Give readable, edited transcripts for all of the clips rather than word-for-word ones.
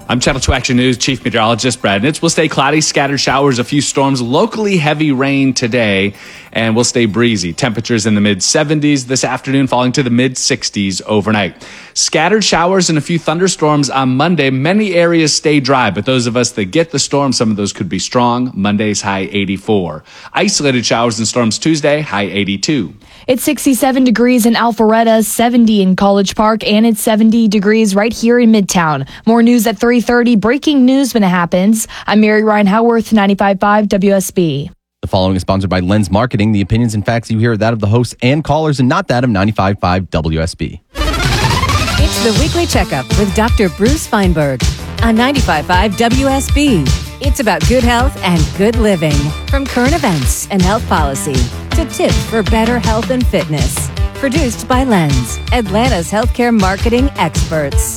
I'm Channel 2 Action News Chief Meteorologist Brad Nitz. We'll stay cloudy, scattered showers, a few storms, locally heavy rain today, and we'll stay breezy. Temperatures in the mid-70s this afternoon, falling to the mid-60s overnight. Scattered showers and a few thunderstorms on Monday. Many areas stay dry, but those of us that get the storm, some of those could be strong. Monday's high 84. Isolated showers and storms Tuesday, high 82. It's 67 degrees in Alpharetta, 70 in College Park, and it's 70 degrees right here in Midtown. More news at 3:30. Breaking news when it happens. I'm Mary Ryan Howarth, 95.5 WSB. The following is sponsored by Lens Marketing. The opinions and facts you hear are that of the hosts and callers and not that of 95.5 WSB. It's the Weekly Checkup with Dr. Bruce Feinberg on 95.5 WSB. It's about good health and good living. From current events and health policy to tips for better health and fitness. Produced by Lens, Atlanta's healthcare marketing experts.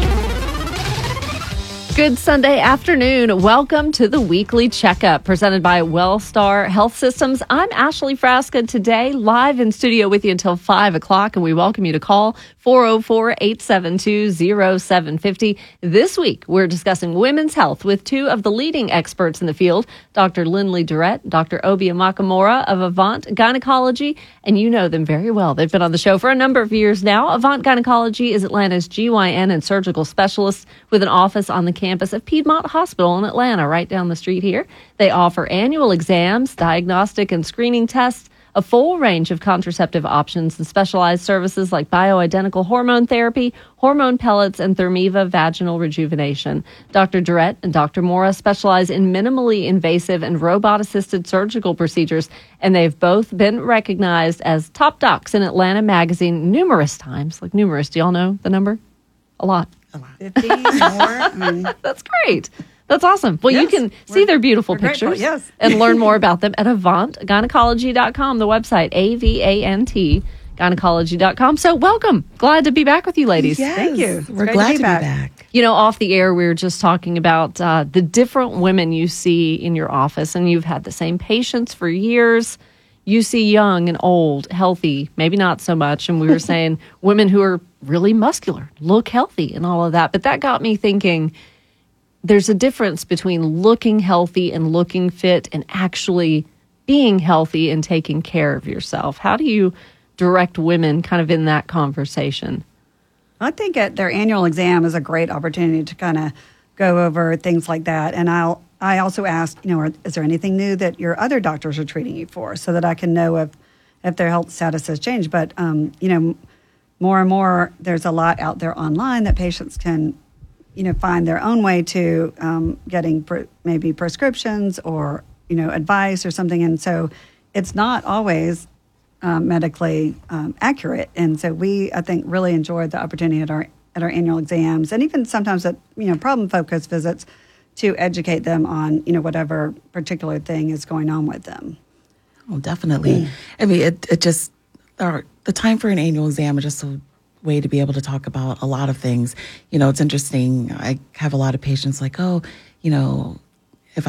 Good Sunday afternoon. Welcome to the Weekly Checkup presented by Wellstar Health Systems. I'm Ashley Frasca today, live in studio with you until 5 o'clock, and we welcome you to call 404-872-0750. This week, we're discussing women's health with two of the leading experts in the field, Dr. Lindley Durrett, Dr. Obi Amakamura of Avant Gynecology, and you know them very well. They've been on the show for a number of years now. Avant Gynecology is Atlanta's GYN and surgical specialist with an office on the campus of Piedmont Hospital in Atlanta, right down the street here. They offer annual exams, diagnostic and screening tests, a full range of contraceptive options, and specialized services like bioidentical hormone therapy, hormone pellets, and Thermiva vaginal rejuvenation. Dr. Durrett and Dr. Mora specialize in minimally invasive and robot-assisted surgical procedures, and they've both been recognized as top docs in Atlanta Magazine numerous times. Like numerous. Do y'all know the number? A lot. 50 more. That's great. That's awesome. Well, Yes, you can see their beautiful grateful, pictures yes. and learn more about them at avantgynecology.com, the website, AVANT, gynecology.com. So welcome. Glad to be back with you, ladies. Yes, Thank you. We're Great glad to be back. You know, off the air, we were just talking about the different women you see in your office, and you've had the same patients for years. You see young and old, healthy, maybe not so much. And we were saying women who are really muscular, look healthy and all of that. But that got me thinking, there's a difference between looking healthy and looking fit and actually being healthy and taking care of yourself. How do you direct women kind of in that conversation? I think at their annual exam is a great opportunity to kind of go over things like that. And I also ask, is there anything new that your other doctors are treating you for, so that I can know if their health status has changed. But, more and more, there's a lot out there online that patients can, find their own way to getting maybe prescriptions or, advice or something. And so it's not always medically accurate. And so I think, really enjoyed the opportunity at our annual exams, and even sometimes at, problem-focused visits, to educate them on, whatever particular thing is going on with them. Oh, definitely. I mean, it just, the time for an annual exam is just a way to be able to talk about a lot of things. It's interesting. I have a lot of patients like,